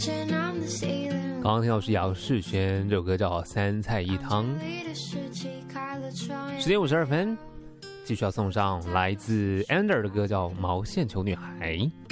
刚刚听到是杨世轩，这首歌叫《三菜一汤》。10点52分，继续要送上来自 Ander 的歌叫《毛线球女孩》。